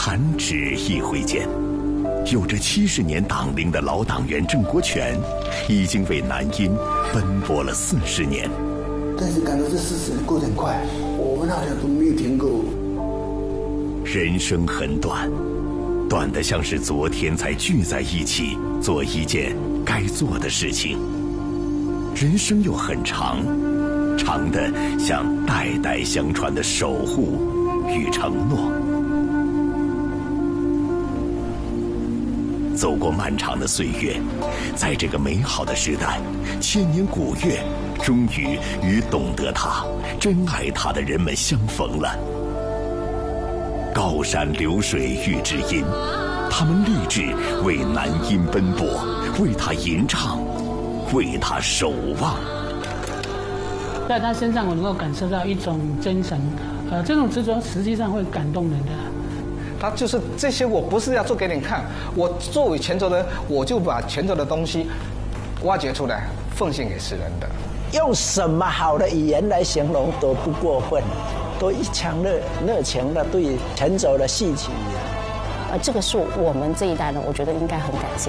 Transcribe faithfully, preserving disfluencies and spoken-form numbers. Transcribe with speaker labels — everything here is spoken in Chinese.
Speaker 1: 弹指一挥间，有着七十年党龄的老党员郑国权，已经为南音奔波了四十年。
Speaker 2: 但是感到这四十年过得很快，我们好像都没有停过。
Speaker 1: 人生很短，短得像是昨天才聚在一起做一件该做的事情；人生又很长，长得像代代相传的守护与承诺。走过漫长的岁月，在这个美好的时代，千年古月终于与懂得它、珍爱它的人们相逢了。高山流水遇知音，他们立志为南音奔波，为它吟唱，为它守望。
Speaker 3: 在他身上，我能够感受到一种真诚，呃，这种执着实际上会感动人的。
Speaker 4: 他就是这些，我不是要做给你看，我作为泉州人，我就把泉州的东西挖掘出来，奉献给世人的。
Speaker 5: 用什么好的语言来形容都不过分，都一腔热热情的对泉州的戏曲。
Speaker 6: 呃，这个是我们这一代人，我觉得应该很感谢。